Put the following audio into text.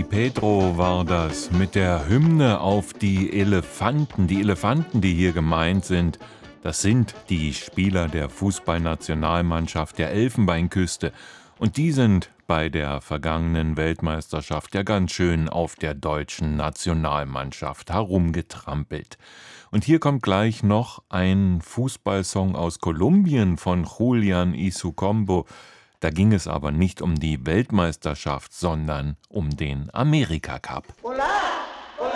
Di Pedro war das mit der Hymne auf die Elefanten. Die Elefanten, die hier gemeint sind, das sind die Spieler der Fußballnationalmannschaft der Elfenbeinküste. Und die sind bei der vergangenen Weltmeisterschaft ja ganz schön auf der deutschen Nationalmannschaft herumgetrampelt. Und hier kommt gleich noch ein Fußballsong aus Kolumbien von Julian Isukombo. Da ging es aber nicht um die Weltmeisterschaft, sondern um den Amerika-Cup.